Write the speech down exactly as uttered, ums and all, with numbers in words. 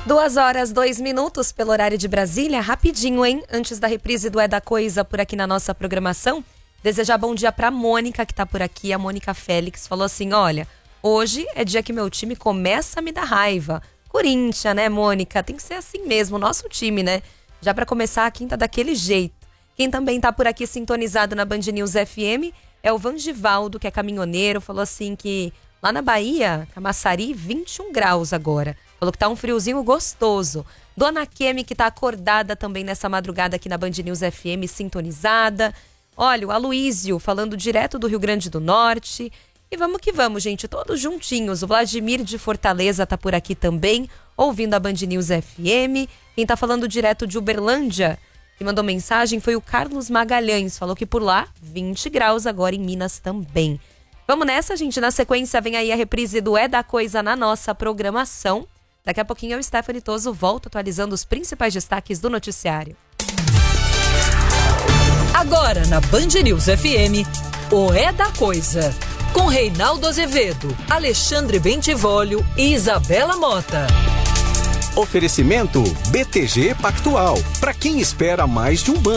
Duas horas, dois minutos pelo horário de Brasília. Rapidinho, hein? Antes da reprise do É da Coisa por aqui na nossa programação, desejar bom dia pra Mônica, que tá por aqui. A Mônica Félix falou assim, olha, hoje é dia que meu time começa a me dar raiva. Corinthians, né, Mônica? Tem que ser assim mesmo, nosso time, né? Já pra começar a quinta daquele jeito. Quem também tá por aqui sintonizado na Band News F M é o Vangivaldo, que é caminhoneiro. Falou assim que lá na Bahia, Camaçari, vinte e um graus agora. Falou que tá um friozinho gostoso. Dona Kemi, que tá acordada também nessa madrugada aqui na Band News F M, sintonizada. Olha, o Aloísio falando direto do Rio Grande do Norte. E vamos que vamos, gente, todos juntinhos. O Vladimir de Fortaleza tá por aqui também, ouvindo a Band News F M. Quem tá falando direto de Uberlândia, que mandou mensagem, foi o Carlos Magalhães. Falou que por lá, vinte graus agora em Minas também. Vamos nessa, gente. Na sequência vem aí a reprise do É da Coisa na nossa programação. Daqui a pouquinho eu, Stephanie Toso, volto atualizando os principais destaques do noticiário. Agora na Band News F M, o É da Coisa, com Reinaldo Azevedo, Alexandre Bentivolio e Isabela Mota. Oferecimento B T G Pactual, para quem espera mais de um banco.